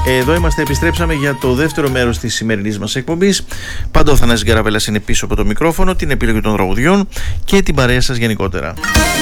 Εδώ είμαστε, επιστρέψαμε για το δεύτερο μέρος της σημερινής μας εκπομπής. Πάντα ο Θανάσης Γκαραβέλας είναι πίσω από το μικρόφωνο, την επιλογή των τραγουδιών και την παρέα σας γενικότερα.